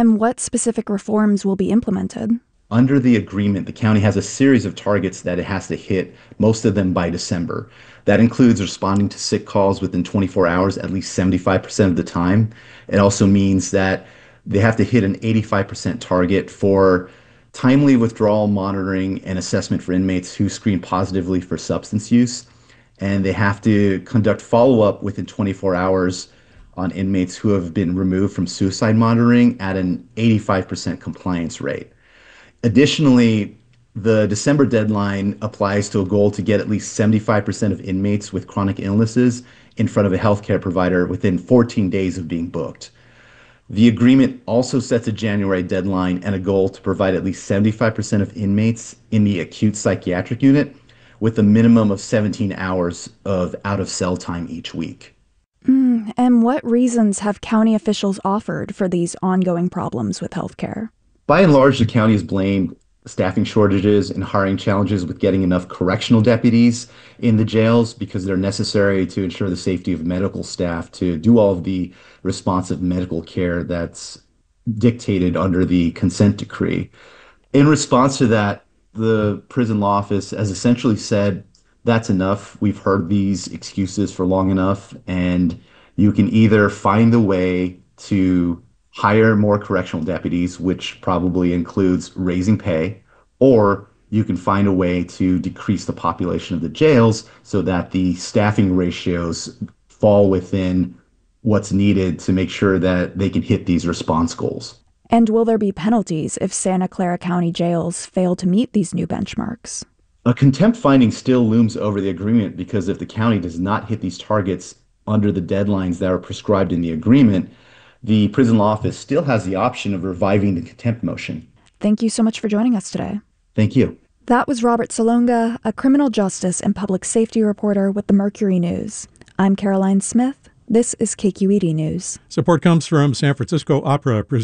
And what specific reforms will be implemented? Under the agreement, the county has a series of targets that it has to hit, most of them by December. That includes responding to sick calls within 24 hours at least 75% of the time. It also means that they have to hit an 85% target for timely withdrawal monitoring and assessment for inmates who screen positively for substance use. And they have to conduct follow-up within 24 hours on inmates who have been removed from suicide monitoring at an 85% compliance rate. Additionally, the December deadline applies to a goal to get at least 75% of inmates with chronic illnesses in front of a healthcare provider within 14 days of being booked. The agreement also sets a January deadline and a goal to provide at least 75% of inmates in the acute psychiatric unit with a minimum of 17 hours of out of cell time each week. And what reasons have county officials offered for these ongoing problems with healthcare? By and large, the county has blamed staffing shortages and hiring challenges with getting enough correctional deputies in the jails because they're necessary to ensure the safety of medical staff to do all of the responsive medical care that's dictated under the consent decree. In response to that, the prison law office has essentially said, that's enough. We've heard these excuses for long enough, and you can either find a way to hire more correctional deputies, which probably includes raising pay, or you can find a way to decrease the population of the jails so that the staffing ratios fall within what's needed to make sure that they can hit these response goals. And will there be penalties if Santa Clara County jails fail to meet these new benchmarks? A contempt finding still looms over the agreement because if the county does not hit these targets under the deadlines that are prescribed in the agreement, the prison law office still has the option of reviving the contempt motion. Thank you so much for joining us today. Thank you. That was Robert Salonga, a criminal justice and public safety reporter with the Mercury News. I'm Caroline Smith. This is KQED News. Support comes from San Francisco Opera.